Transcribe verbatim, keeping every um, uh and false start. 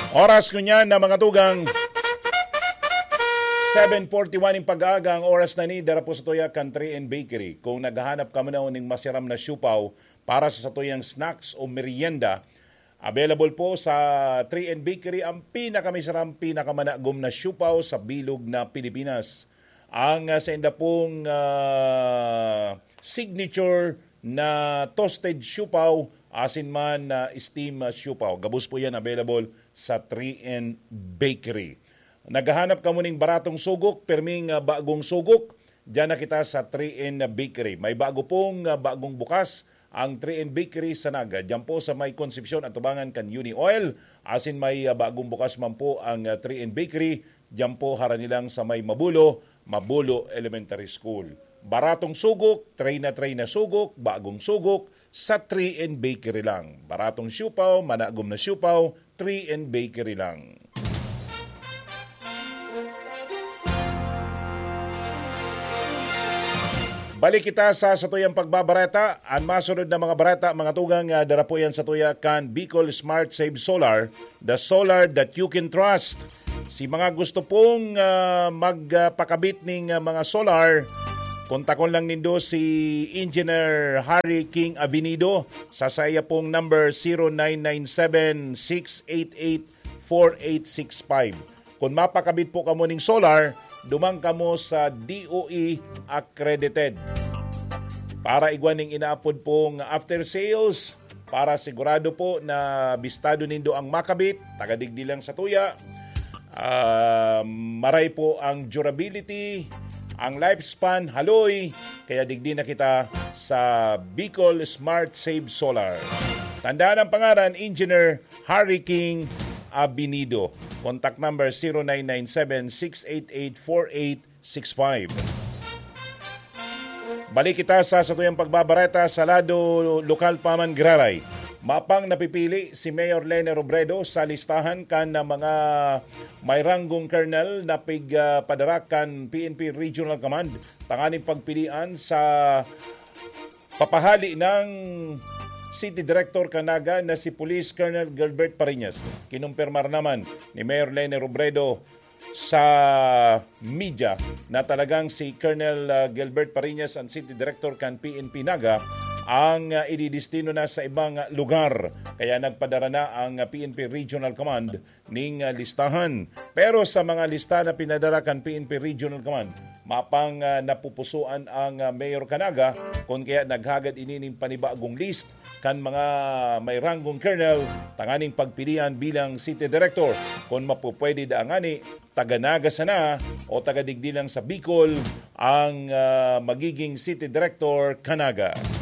Oras ko niyan na mga tugang seven forty-one yung pag-aaga ang oras na ni dara po sa Tuya Country and Bakery. Kung naghahanap ka muna ng masiram na siupaw para sa satuyang snacks o merienda, available po sa Tree and Bakery ang pinakamasiram, pinakamanagom na siupaw sa bilog na Pilipinas. Ang uh, sa inda pong uh, signature na toasted siupaw, asin man na uh, steam uh, siupaw. Gabos po yan available sa Tree and Bakery. Naghahanap ka muning baratong sugok, perming uh, bagong sugok, dyan na kita sa Tree and Bakery. May bago pong uh, bagong bukas ang Tree and Bakery sa Naga. Diyan po sa may Concepcion at tubangan kan Uni Oil. Asin may uh, bagong bukas man po ang uh, Tree and Bakery. Diyan po haranilang sa may Mabulo, Mabulo Elementary School. Baratong sugok, tray na tray na sugok, bagong sugok sa Tree and Bakery lang. Baratong siupaw, managom na siupaw, Tree and Bakery lang. Balik kita sa satuyang pagbabarata. Ang masunod na mga barata, mga tugang, uh, dara po yan sa tuya kan Bicol Smart Save Solar, the solar that you can trust. Si mga gusto pong uh, magpakabit uh, ng uh, mga solar, kontakon lang nindo si Engineer Harry King Avenido sa saya pong number zero nine nine seven, six eight eight, four eight six five. Kung mapakabit po kamo ning solar, dumang kamo sa D O E accredited. Para igwaning inaapod pong after sales, para sigurado po na bistado nindo ang makabit, tagadigdi lang sa tuya. Uh, maray po ang durability, ang lifespan, haloy, kaya digdi na kita sa Bicol Smart Save Solar. Tandaan ang pangalan, Engineer Harry King Avenido. Contact number zero nine nine seven, six eight eight, four eight six five. Balik kita sa satuyang pagbabareta sa lado lokal paman Graray. Mapang napipili si Mayor Lene Robredo sa listahan kan na mga may ranggong colonel na pigpadarakan P N P Regional Command. Tanganing pagpilian sa papahali ng City Director Canaga na si Police Colonel Gilbert Pariñas. Kinumpirmar naman ni Mayor Lene Robredo sa media na talagang si Colonel uh, Gilbert Pariñas ang City Director kan P N P Naga ang uh, ididestino na sa ibang uh, lugar. Kaya nagpadara na ang uh, P N P Regional Command ning uh, listahan. Pero sa mga lista na pinadara kan P N P Regional Command, mapang uh, napupusuan ang uh, Mayor Canaga kung kaya naghagad inining panibagong list kan mga may ranggong colonel tanganing pagpilian bilang City Director kung mapupwede daangani taga-Naga sana o taga-digdi lang sa Bicol ang uh, magiging City Director Canaga.